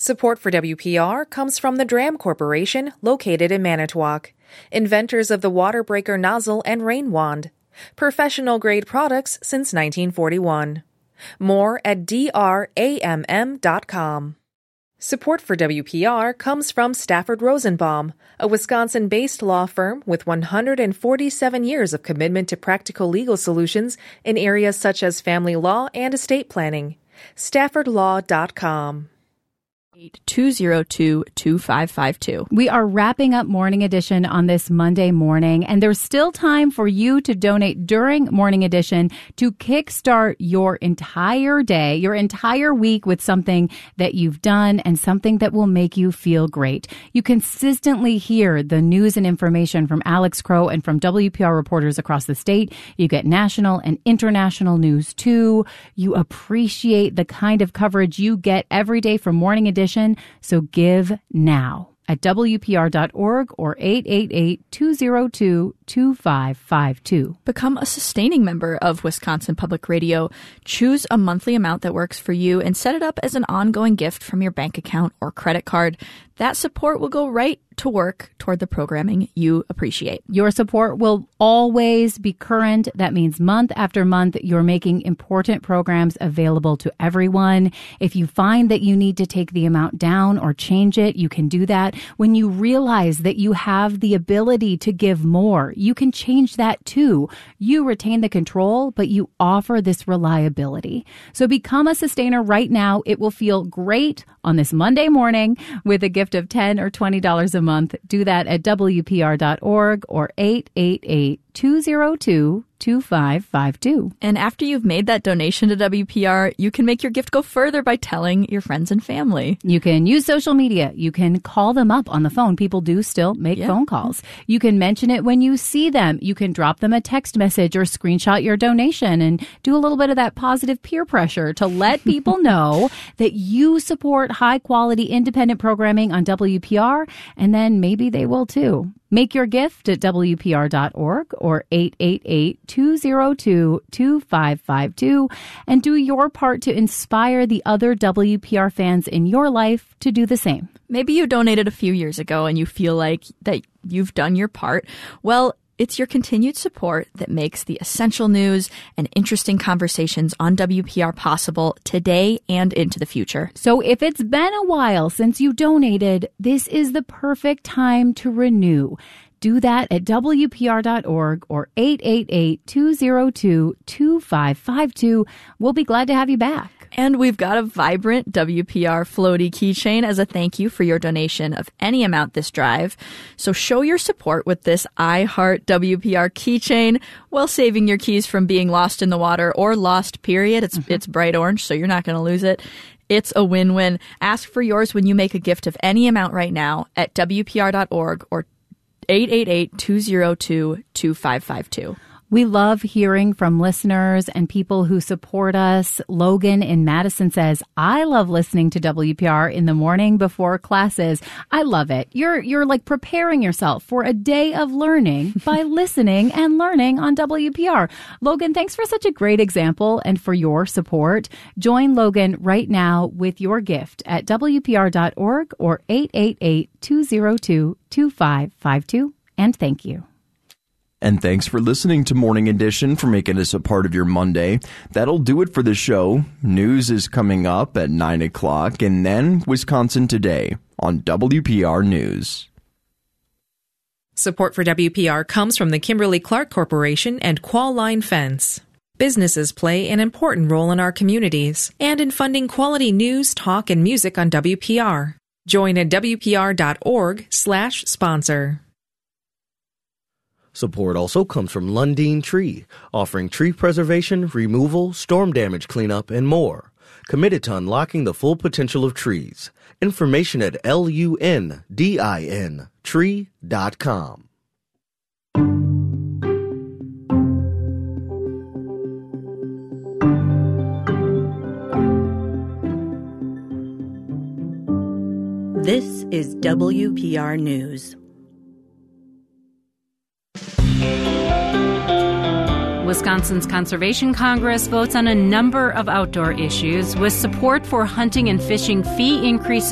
Support for WPR comes from the Dram Corporation, located in Manitowoc, inventors of the water breaker nozzle and rain wand, professional-grade products since 1941. More at dramm.com. Support for WPR comes from Stafford Rosenbaum, a Wisconsin-based law firm with 147 years of commitment to practical legal solutions in areas such as family law and estate planning. StaffordLaw.com. 202-2552. We are wrapping up Morning Edition on this Monday morning, and there's still time for you to donate during Morning Edition to kickstart your entire day, your entire week with something that you've done and something that will make you feel great. You consistently hear the news and information from Alex Crow and from WPR reporters across the state. You get national and international news too. You appreciate the kind of coverage you get every day from Morning Edition. So give now at WPR.org or 888-202-2552. Become a sustaining member of Wisconsin Public Radio. Choose a monthly amount that works for you and set it up as an ongoing gift from your bank account or credit card. That support will go right to work toward the programming you appreciate. Your support will always be current. That means month after month, you're making important programs available to everyone. If you find that you need to take the amount down or change it, you can do that. When you realize that you have the ability to give more, you can change that too. You retain the control, but you offer this reliability. So become a sustainer right now. It will feel great on this Monday morning with a gift of $10 or $20 a month. Do that at WPR.org or 888-202-2552. And after you've made that donation to WPR, you can make your gift go further by telling your friends and family. You can use social media. You can call them up on the phone. People do still make phone calls. You can mention it when you see them. You can drop them a text message or screenshot your donation and do a little bit of that positive peer pressure to let people know that you support high-quality independent programming on WPR, and then maybe they will too. Make your gift at WPR.org or 888-202-2552 and do your part to inspire the other WPR fans in your life to do the same. Maybe you donated a few years ago and you feel like that you've done your part. Well, it's your continued support that makes the essential news and interesting conversations on WPR possible today and into the future. So if it's been a while since you donated, this is the perfect time to renew. Do that at WPR.org or 888-202-2552. We'll be glad to have you back. And we've got a vibrant WPR floaty keychain as a thank you for your donation of any amount this drive. So show your support with this I Heart WPR keychain while saving your keys from being lost in the water or lost, period. It's bright orange, so you're not going to lose it. It's a win-win. Ask for yours when you make a gift of any amount right now at WPR.org or 888-202-2552. We love hearing from listeners and people who support us. Logan in Madison says, I love listening to WPR in the morning before classes. I love it. You're like preparing yourself for a day of learning by listening and learning on WPR. Logan, thanks for such a great example and for your support. Join Logan right now with your gift at WPR.org or 888-202-2552. And thank you. And thanks for listening to Morning Edition, for making us a part of your Monday. That'll do it for the show. News is coming up at 9 o'clock, and then Wisconsin Today on WPR News. Support for WPR comes from the Kimberly-Clark Corporation and Qual Line Fence. Businesses play an important role in our communities and in funding quality news, talk, and music on WPR. Join at WPR.org/sponsor. Support also comes from Lundeen Tree, offering tree preservation, removal, storm damage cleanup, and more. Committed to unlocking the full potential of trees. Information at LUNDIN tree.com. This is WPR News. Wisconsin's Conservation Congress votes on a number of outdoor issues with support for hunting and fishing fee increases